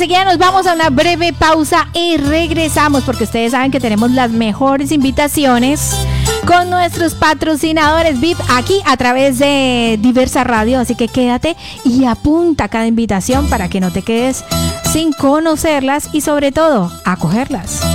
enseguida nos vamos a una breve pausa y regresamos porque ustedes saben que tenemos las mejores invitaciones con nuestros patrocinadores VIP aquí a través de Diversa Radio, así que quédate y apunta cada invitación para que no te quedes sin conocerlas y sobre todo acogerlas.